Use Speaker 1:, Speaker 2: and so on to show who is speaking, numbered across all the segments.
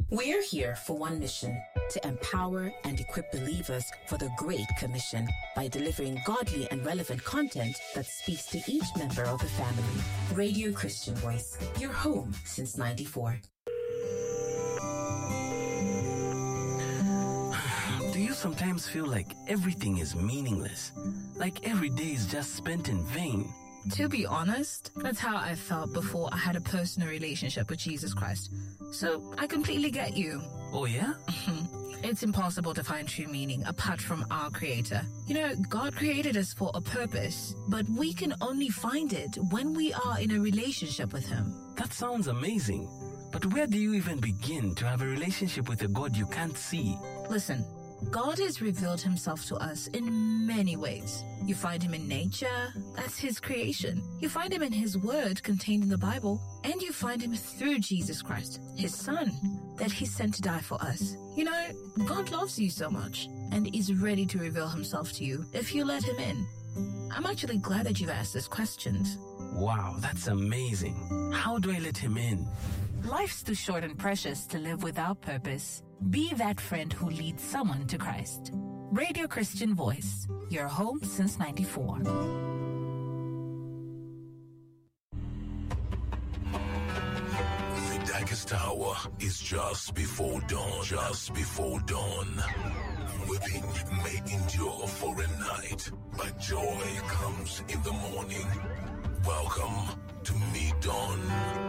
Speaker 1: We're here for one mission: to empower and equip believers for the Great Commission by delivering godly and relevant content that speaks to each member of the family. Radio Christian Voice, your home since '94.
Speaker 2: Do you sometimes feel like everything is meaningless? Like every day is just spent in vain?
Speaker 3: To be honest, that's how I felt before I had a personal relationship with Jesus Christ. So I completely get you.
Speaker 2: Oh yeah?
Speaker 3: It's impossible to find true meaning apart from our Creator. You know, God created us for a purpose, but we can only find it when we are in a relationship with Him.
Speaker 2: That sounds amazing. But where do you even begin to have a relationship with a God you can't see?
Speaker 3: Listen, God has revealed Himself to us in many ways. You find Him in nature, that's His creation. You find Him in His Word contained in the Bible, and you find Him through Jesus Christ, His Son, that He sent to die for us. You know, God loves you so much and is ready to reveal Himself to you if you let Him in. I'm actually glad that you've asked these questions.
Speaker 2: Wow, that's amazing. How do I let Him in?
Speaker 4: Life's too short and precious to live without purpose. Be that friend who leads someone to Christ. Radio Christian Voice, your home since '94.
Speaker 5: The darkest hour is just before dawn. Just before dawn. Weeping may endure for a night, but joy comes in the morning. Welcome to Mid-Dawn.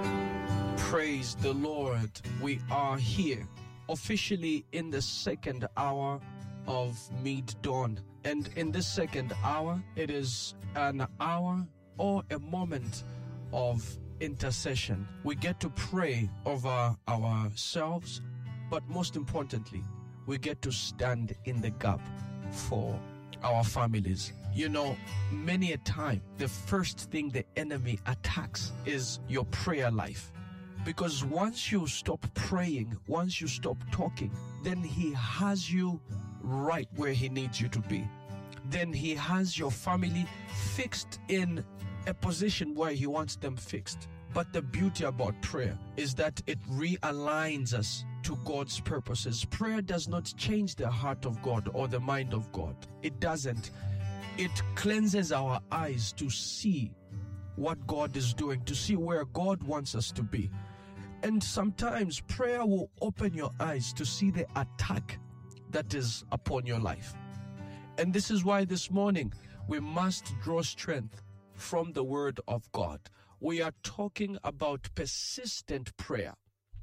Speaker 6: Praise the Lord. We are here officially in the second hour of Mid-Dawn. And in this second hour, it is an hour or a moment of intercession. We get to pray over ourselves, but most importantly, we get to stand in the gap for our families. You know, many a time, the first thing the enemy attacks is your prayer life. Because once you stop praying, once you stop talking, then he has you right where he needs you to be. Then he has your family fixed in a position where he wants them fixed. But the beauty about prayer is that it realigns us to God's purposes. Prayer does not change the heart of God or the mind of God. It doesn't. It cleanses our eyes to see what God is doing, to see where God wants us to be. And sometimes prayer will open your eyes to see the attack that is upon your life. And this is why this morning we must draw strength from the Word of God. We are talking about persistent prayer.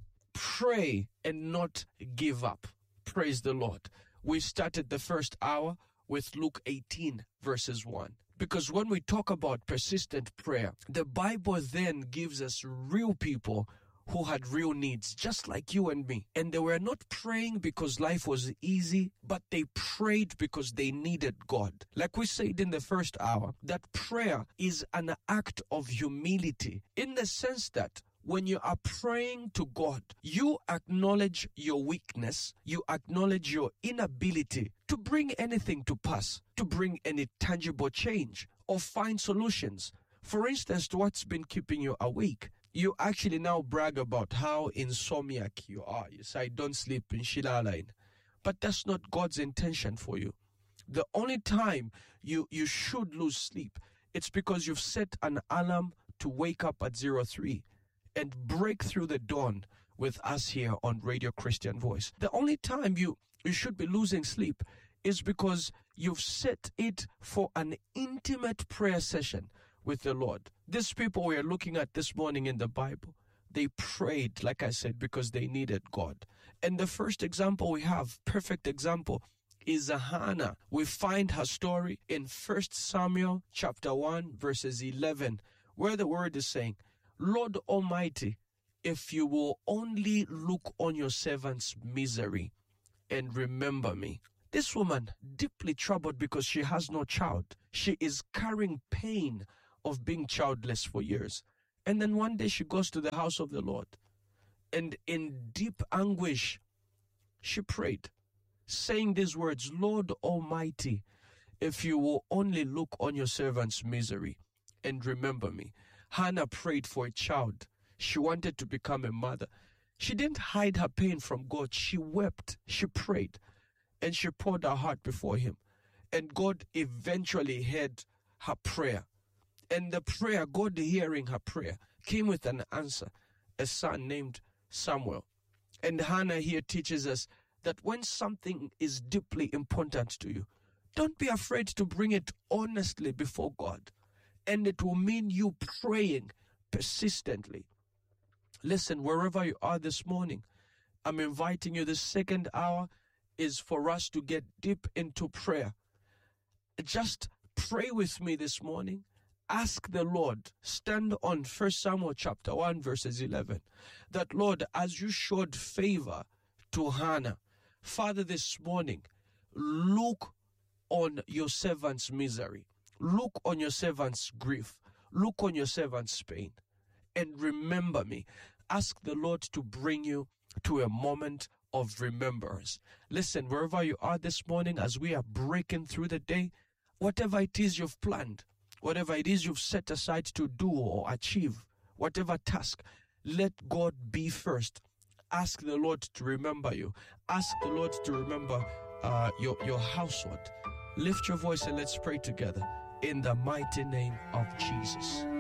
Speaker 6: Pray and not give up. Praise the Lord. We started the first hour with Luke 18 verses 1. Because when we talk about persistent prayer, the Bible then gives us real people who had real needs, just like you and me. And they were not praying because life was easy, but they prayed because they needed God. Like we said in the first hour, that prayer is an act of humility, in the sense that when you are praying to God, you acknowledge your weakness, you acknowledge your inability to bring anything to pass, to bring any tangible change or find solutions. For instance, to what's been keeping you awake. You actually now brag about how insomniac you are. You say, I don't sleep in Shilaline. But that's not God's intention for you. The only time you should lose sleep, it's because you've set an alarm to wake up at 03 and break through the dawn with us here on Radio Christian Voice. The only time you should be losing sleep is because you've set it for an intimate prayer session with the Lord. These people we are looking at this morning in the Bible, they prayed, like I said, because they needed God. And the first example we have, perfect example, is Hannah. We find her story in 1 Samuel chapter 1, verses 11, where the word is saying, Lord Almighty, if you will only look on your servant's misery and remember me. This woman, deeply troubled because she has no child. She is carrying pain of being childless for years. And then one day she goes to the house of the Lord. And in deep anguish, she prayed, saying these words, Lord Almighty, if you will only look on your servant's misery and remember me. Hannah prayed for a child. She wanted to become a mother. She didn't hide her pain from God. She wept, she prayed, and she poured her heart before him. And God eventually heard her prayer. And the prayer, God hearing her prayer, came with an answer, a son named Samuel. And Hannah here teaches us that when something is deeply important to you, don't be afraid to bring it honestly before God. And it will mean you praying persistently. Listen, wherever you are this morning, I'm inviting you. The second hour is for us to get deep into prayer. Just pray with me this morning. Ask the Lord, stand on 1 Samuel chapter 1 verses 11, that Lord, as you showed favor to Hannah, Father, this morning, look on your servant's misery. Look on your servant's grief. Look on your servant's pain. And remember me. Ask the Lord to bring you to a moment of remembrance. Listen, wherever you are this morning, as we are breaking through the day, whatever it is you've planned, whatever it is you've set aside to do or achieve, whatever task, let God be first. Ask the Lord to remember you. Ask the Lord to remember your household. Lift your voice and let's pray together in the mighty name of Jesus.